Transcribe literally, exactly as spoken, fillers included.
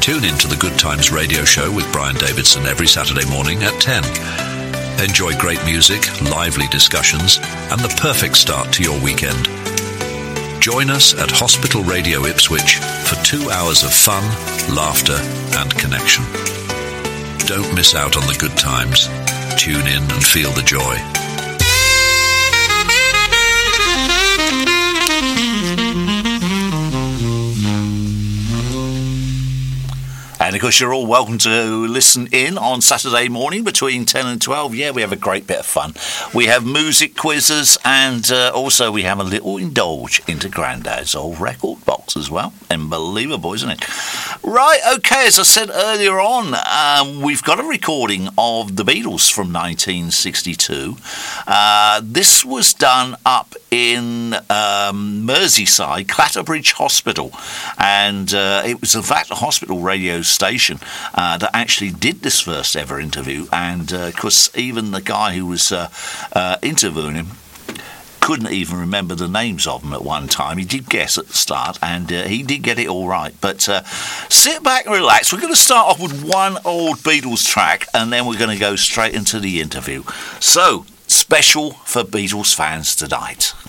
Tune in to the Good Times radio show with Brian Davidson every Saturday morning at ten. Enjoy great music, lively discussions, and the perfect start to your weekend. Join us at Hospital Radio Ipswich for two hours of fun, laughter, and connection. Don't miss out on the good times. Tune in and feel the joy. And of course, you're all welcome to listen in on Saturday morning between ten and twelve. Yeah, we have a great bit of fun. We have music quizzes, and uh, also we have a little indulge into Grandad's old record box as well. Unbelievable, isn't it? Right, okay, as I said earlier on, um, we've got a recording of the Beatles from nineteen sixty-two. Uh, this was done up in um, Merseyside, Clatterbridge Hospital, and uh, it was in fact a hospital radio station uh, that actually did this first ever interview, and uh, of course even the guy who was uh, uh, interviewing him couldn't even remember the names of them at one time. He did guess at the start, and uh, he did get it all right. But uh, sit back and relax. We're going to start off with one old Beatles track, and then we're going to go straight into the interview. So, special for Beatles fans tonight.